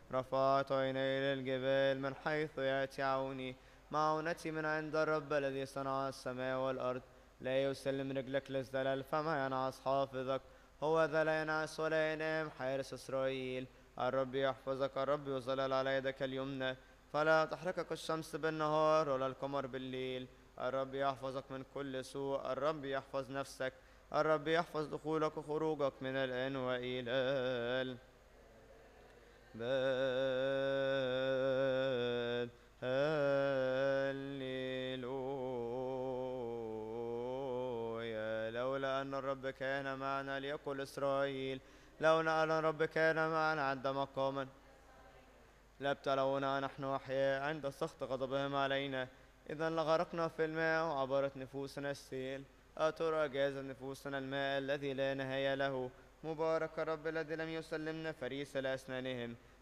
رفعت عيني إلى الجبال من حيث يأتي عوني. معونتي من عند الرب الذي صنع السماء والأرض. لا يسلم رجلك للزلل فما ينعس حافظك. هو ذا لا ينعس ولا ينام حارس إسرائيل. الرب يحفظك، الرب يظلل على يدك اليمنى. فلا تحرقك الشمس بالنهار ولا القمر بالليل. الرب يحفظك من كل سوء، الرب يحفظ نفسك. الرب يحفظ دخولك وخروجك من الآن وإلى الأبد. هللويا. لولا أن الرب كان معنا ليقل إسرائيل، لولا أن الرب كان معنا عندما قام لابتلونا نحن أحياء عند سخط غضبهم علينا. إذا لغرقنا في الماء وعبرت نفوسنا السيل. أترى جاز نفوسنا الماء الذي لا نهاية له. مبارك الرب الذي لم يسلمنا فريس لأسنانهم.